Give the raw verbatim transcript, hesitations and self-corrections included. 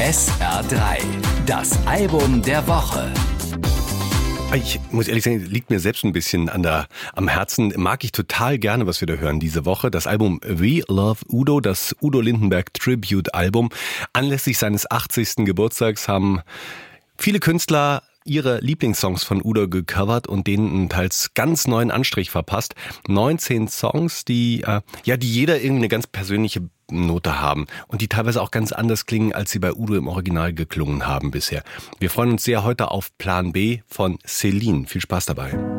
S R drei, das Album der Woche. Ich muss ehrlich sagen, liegt mir selbst ein bisschen an der, am Herzen. Mag ich total gerne, was wir da hören diese Woche. Das Album We Love Udo, das Udo Lindenberg Tribute Album. Anlässlich seines achtzigsten Geburtstags haben viele Künstler ihre Lieblingssongs von Udo gecovert und denen einen teils ganz neuen Anstrich verpasst. neunzehn Songs, die äh, ja, die jeder irgendeine ganz persönliche Note haben und die teilweise auch ganz anders klingen, als sie bei Udo im Original geklungen haben bisher. Wir freuen uns sehr heute auf Plan B von Celine. Viel Spaß dabei.